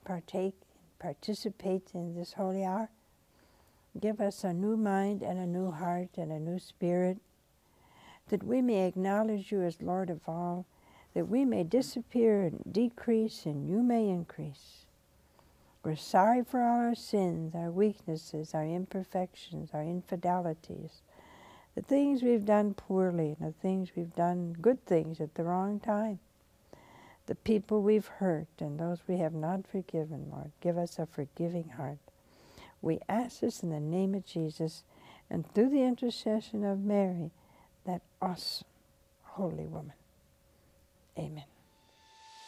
participate in this holy hour. Give us a new mind and a new heart and a new spirit, that we may acknowledge you as Lord of all, that we may disappear and decrease and you may increase. We're sorry for all our sins, our weaknesses, our imperfections, our infidelities, the things we've done poorly and the things we've done, good things at the wrong time, the people we've hurt and those we have not forgiven, Lord. Give us a forgiving heart. We ask this in the name of Jesus and through the intercession of Mary, that awesome holy woman. Amen.